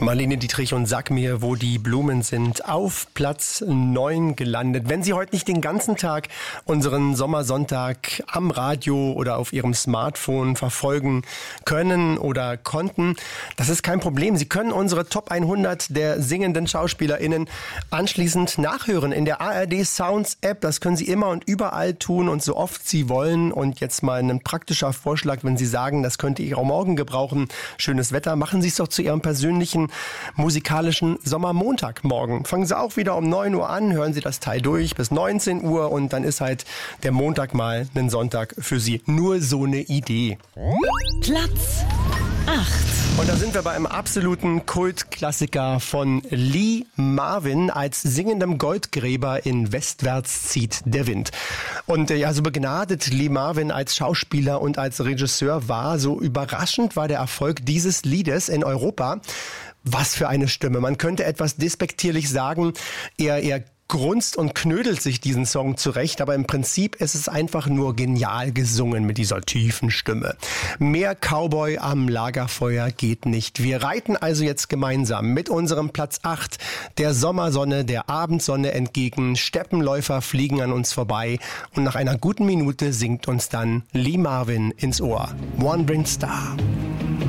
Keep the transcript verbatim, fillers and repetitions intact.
Marlene Dietrich und Sag mir, wo die Blumen sind, auf Platz neun gelandet. Wenn Sie heute nicht den ganzen Tag unseren Sommersonntag am Radio oder auf Ihrem Smartphone verfolgen können oder konnten, das ist kein Problem. Sie können unsere Top hundert der singenden SchauspielerInnen anschließend nachhören in der A R D Sounds App. Das können Sie immer und überall tun und so oft Sie wollen. Und jetzt mal ein praktischer Vorschlag, wenn Sie sagen, das könnte ihr auch morgen gebrauchen, schönes Wetter, machen Sie es doch zu Ihrem persönlichen musikalischen Sommermontagmorgen. Fangen Sie auch wieder um neun Uhr an, hören Sie das Teil durch bis neunzehn Uhr und dann ist halt der Montag mal ein Sonntag für Sie. Nur so eine Idee. Platz acht. Und da sind wir bei einem absoluten Kultklassiker von Lee Marvin als singendem Goldgräber in Westwärts zieht der Wind. Und ja, so begnadet Lee Marvin als Schauspieler und als Regisseur war, so überraschend war der Erfolg dieses Liedes in Europa. Was für eine Stimme. Man könnte etwas despektierlich sagen, er, er grunzt und knödelt sich diesen Song zurecht, aber im Prinzip ist es einfach nur genial gesungen mit dieser tiefen Stimme. Mehr Cowboy am Lagerfeuer geht nicht. Wir reiten also jetzt gemeinsam mit unserem Platz acht der Sommersonne, der Abendsonne entgegen. Steppenläufer fliegen an uns vorbei und nach einer guten Minute singt uns dann Lee Marvin ins Ohr. One Bring Star.